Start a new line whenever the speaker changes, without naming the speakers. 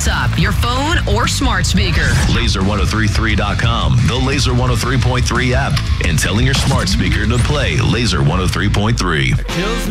tabletop, your phone, or smart speaker.
Laser1033.com, the Laser 103.3 app, and telling your smart speaker to play Laser 103.3.